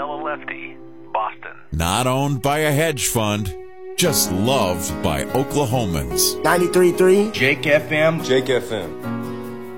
Vanilla Lefty, Boston. Not owned by a hedge fund, just loved by Oklahomans. 93.3 Jake FM. Jake FM.